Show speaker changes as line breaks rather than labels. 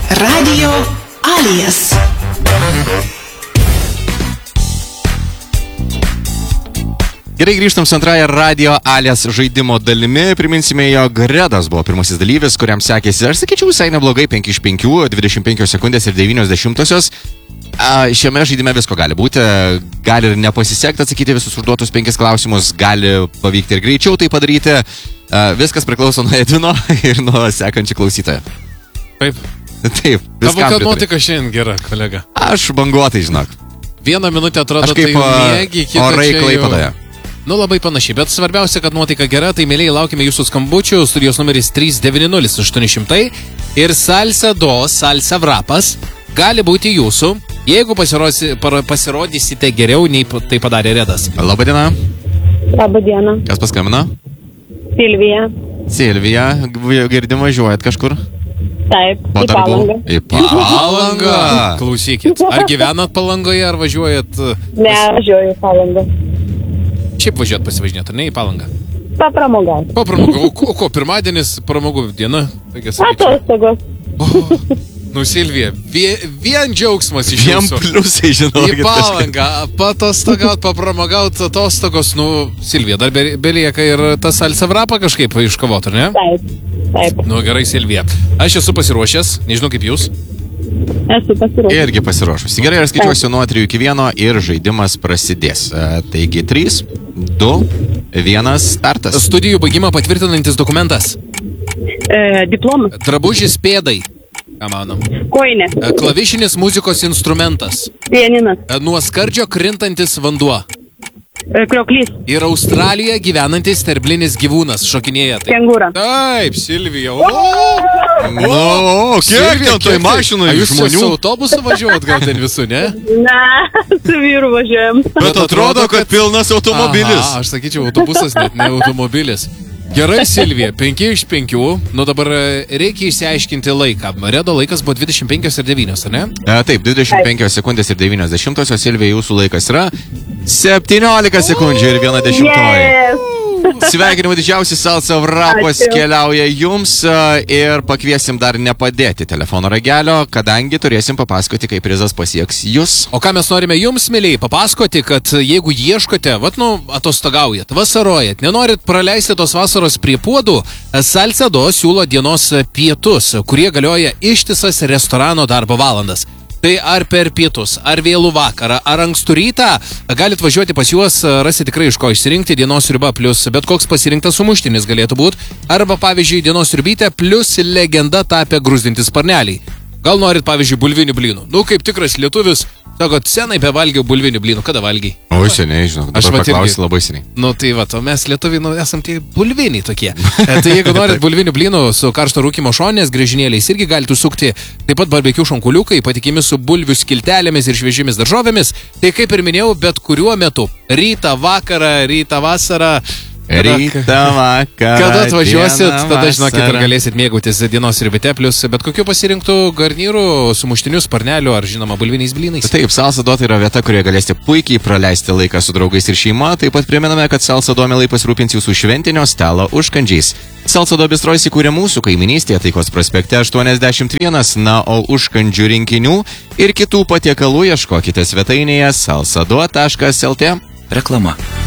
Radio Alias.
Gerai, grįžtam su antrąją Radio Alias žaidimo dalimi. Priminsime, jog Redas buvo pirmasis dalyvis, kuriam sekėsi, aš sakyčiau, visai neblogai, 5 iš 5, 25 sekundės ir 90-osios. Šiame žaidime visko gali būti, gali ir nepasisekti atsakyti visus užduotus 5 klausimus, gali pavykti ir greičiau tai padaryti. Viskas priklauso nuo Edvino ir nuo sekančių klausytojo.
Taip.
Taip.
Tavo nuotaika šiandien gera, kolega.
Aš banguotai, žinok.
Vieną minutę atrodo,
tai mėgi,
orai
Klaipėdoje.
Nu, labai panašiai, bet svarbiausia, kad nuotaika gera, tai mėlyje laukime jūsų skambučių, studijos numeris 390-800 ir Salsa Vrapas gali būti jūsų, jeigu pasirodysite geriau, nei tai padarė Redas.
Labadiena.
Labadiena.
Kas paskambino?
Silvija.
Silvija, girdim važiuojat kažkur?
Taip,
Po
į
darbų?
Palangą.
Į Palangą.
Klausykit, ar gyvenat Palangoje, ar važiuojat?
Ne, važiuoju į Palangą.
Šiaip važiuojat pasivažinėti, ar ne į Palangą?
Papramogauti.
Po pramogų, o ko, pirmadienis pramogų diena?
Atostogos.
Nu, Silvija, vien džiaugsmas iš
Vien
jūsų.
pliusai, žinokit.
Į Palangą, patostogaut, papramogauti atostogos, nu, Silvija, dar belieka ir tą Salsa Vrapą kažkaip iškovot, ar ne?
Taip, taip.
Nu, gerai, Silvija. Aš esu pasiruošęs, nežinau kaip jūs.
Esu pasiruošęs.
Irgi pasiruošusi. Gerai, aš skaičiuosiu nuo 3 iki 1 ir žaidimas prasidės. Taigi 3, 2, 1, startas.
Studijų baigimą patvirtinantis dokumentas.
Diplomas.
Drabužis pėdai. Ką manom?
Koinė.
Klavišinis muzikos instrumentas.
Pianinas.
Nuo skardžio krintantis vanduo.
Krioklys.
Ir Australijoje gyvenantis sterblinis gyvūnas. Šokinėja.
Kengūra.
Taip, Silvija.
Nu, kiek ten tai mašinai
Jūs
žmonių?
su autobusu važiuot gal ten visų, ne?
Na, su vyru važiuojam.
Bet atrodo, kad pilnas automobilis.
Aha, aš sakyčiau, autobusas, net ne automobilis. Gerai, Silvija, 5 iš 5. Nu dabar reikia išsiaiškinti laiką. Redo laikas buvo 25 ir 9, ar ne?
Taip, 25 sekundės ir 90-osios. Silvija, jūsų laikas yra 17 sekundžių ir 1 dešimtoji.
Yes.
Sveikinimai didžiausi, Salsa Vrapas keliauja jums ir pakviesim dar nepadėti telefono ragelio, kadangi turėsim papasakoti, kaip prizas pasieks jūs.
O ką mes norime jums, mėlyjei, papasakoti, kad jeigu ieškote, atostogaujat, vasarojat, nenorit praleisti tos vasaros prie puodų, Salsa siūlo dienos pietus, kurie galioja ištisas restorano darbo valandas. Tai ar per pietus, ar vėlų vakarą, ar ankstų rytą, galit važiuoti pas juos, rasti tikrai iš ko išsirinkti, dienos sriuba plus bet koks pasirinktas sumuštinis galėtų būti, arba pavyzdžiui dienos sriubytė plus legenda tapę grūzdinti sparneliai. Gal norit pavyzdžiui bulvinių blynų? Nu, kaip tikras lietuvis, sakot, senai bevalgiau bulvinių blynų, kada valgiai?
O, seniai, žinau, dabar paklausiu labai seniai.
Nu, tai va, o mes lietuviai esam tie bulviniai tokie. Tai jeigu norit bulvinių blynų su karšto rūkymo šonės griežinėliais, irgi galite sukti taip pat barbekių šonkuliukai, patikimi su bulvių skiltelėmis ir šviežiomis daržovėmis. Tai kaip ir minėjau, bet kuriuo metu. Rytą, vakarą, rytą, vasarą.
Rytą, vakarą.
Kada atvažiuosit, tada žinokit, ar galėsit mėgautis dienos sriubite, plus bet kokiu pasirinktų garnyrų, sumuštinių, sparnelių ar žinoma bulviniais blynais.
Taip, Salsa yra vieta, kurioje galėsite puikiai praleisti laiką su draugais ir šeima. Taip pat priminame, kad Salsa mielai pasirūpins jūsų šventinio stalo užkandžiais. Salsa bistro įsikūrė mūsų kaiminystėje Taikos prospekte 81, na, o užkandžių rinkinių ir kitų patiekalų ieškokite svetainėje salsado.lt.
Reklama.